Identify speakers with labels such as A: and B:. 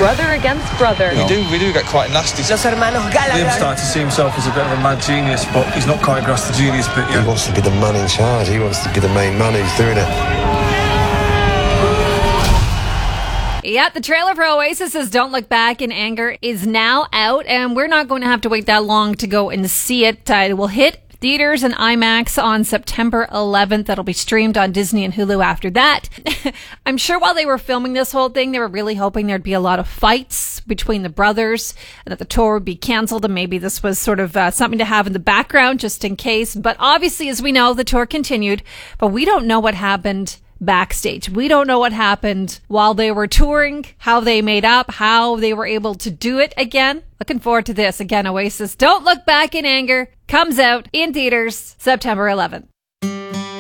A: brother against brother.
B: We do get quite nasty.
C: Los hermanos Gallagher.
D: Liam's starting to see himself as a bit of a mad genius, but he's not quite grasped the genius bit yet.
E: He wants to be the man in charge. He wants to be the main man who's doing it.
F: Yeah, the trailer for Oasis's Don't Look Back in Anger is now out, and we're not going to have to wait that long to go and see it. It will hit theaters and IMAX on September 11th. That'll be streamed on Disney and Hulu after that. I'm sure while they were filming this whole thing, they were really hoping there'd be a lot of fights between the brothers and that the tour would be canceled, and maybe this was sort of something to have in the background just in case. But obviously, as we know, the tour continued, but we don't know what happened backstage. We don't know what happened while they were touring, how they made up, how they were able to do it again. Looking forward to this. Again, Oasis Don't Look Back in Anger comes out in theaters September 11th.